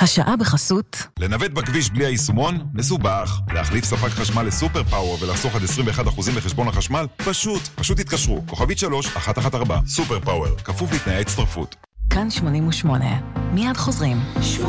השעה בחסות. לנווט בכביש בלי היישומון? מסובך. להחליף ספק חשמל לסופר פאוור ולחסוך עד 21% בחשבון החשמל? פשוט התקשרו. כוכבית 3114. סופר פאוור. כפוף לתנאי הצטרפות. כאן 88. מיד חוזרים.